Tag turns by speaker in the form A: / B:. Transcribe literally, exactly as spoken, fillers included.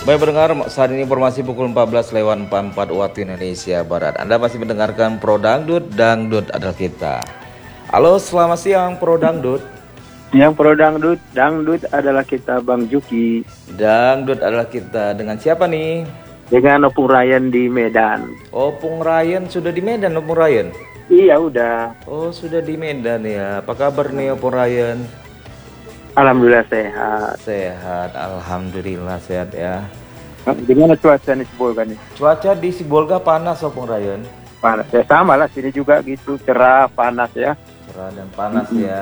A: Baik pendengar, saat ini informasi pukul empat belas lewat empat puluh empat waktu Indonesia Barat. Anda masih mendengarkan Pro Dangdut, Dangdut adalah kita. Halo, selamat siang Pro Dangdut.
B: Yang Pro Dangdut, Dangdut adalah kita Bang Juki.
A: Dangdut adalah kita, dengan siapa nih?
B: Dengan Opung Ryan di Medan.
A: Opung Ryan, sudah di Medan Opung Ryan?
B: Iya udah.
A: Oh sudah di Medan ya, apa kabar nih Opung Ryan?
B: Alhamdulillah sehat.
A: Sehat, alhamdulillah sehat ya.
B: Gimana cuaca nih Sibolga nih?
A: Cuaca di Sibolga panas Opung Ryan?
B: Panas ya, sama lah sini juga gitu, cerah, panas ya.
A: Cerah dan panas ya.